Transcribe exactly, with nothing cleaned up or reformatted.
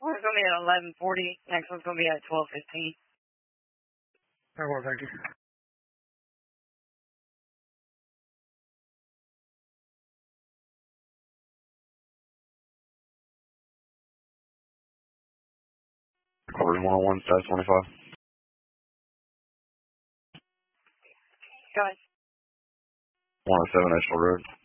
One's going to be at eleven forty. Next one's going to be at twelve fifteen. Very well, thank you. Coverage one oh one, status twenty-five. Go ahead. one oh seven Asheville Road.